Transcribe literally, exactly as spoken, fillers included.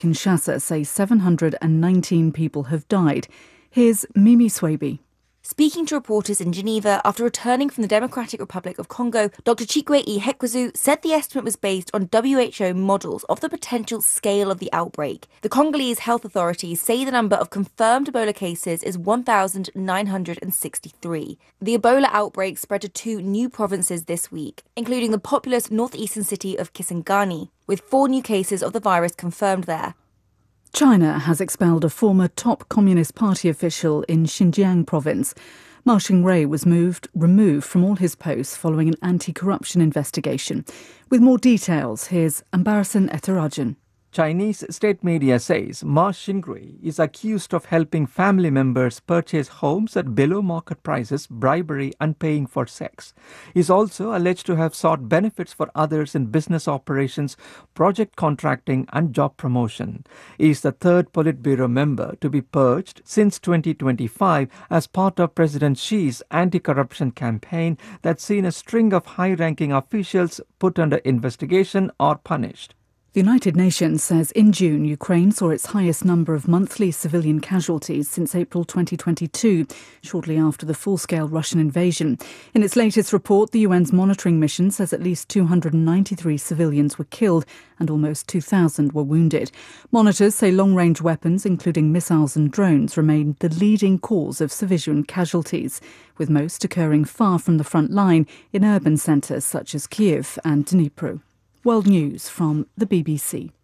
Kinshasa say seven hundred nineteen people have died. Here's Mimi Swaby. Speaking to reporters in Geneva after returning from the Democratic Republic of Congo, Doctor Chikwe Ihekwezu said the estimate was based on W H O models of the potential scale of the outbreak. The Congolese health authorities say the number of confirmed Ebola cases is one thousand nine hundred sixty-three. The Ebola outbreak spread to two new provinces this week, including the populous northeastern city of Kisangani, with four new cases of the virus confirmed there. China has expelled a former top Communist Party official in Xinjiang province. Ma Xingrui was moved, removed from all his posts following an anti-corruption investigation. With more details, here's Ambarasan Ethirajan. Chinese state media says Ma Xingrui is accused of helping family members purchase homes at below market prices, bribery and paying for sex. He is also alleged to have sought benefits for others in business operations, project contracting and job promotion. He is the third Politburo member to be purged since twenty twenty-five as part of President Xi's anti-corruption campaign that's seen a string of high-ranking officials put under investigation or punished. The United Nations says in June, Ukraine saw its highest number of monthly civilian casualties since April twenty twenty-two, shortly after the full-scale Russian invasion. In its latest report, the U N's monitoring mission says at least two hundred ninety-three civilians were killed and almost two thousand were wounded. Monitors say long-range weapons, including missiles and drones, remain the leading cause of civilian casualties, with most occurring far from the front line in urban centres such as Kyiv and Dnipro. World News from the B B C.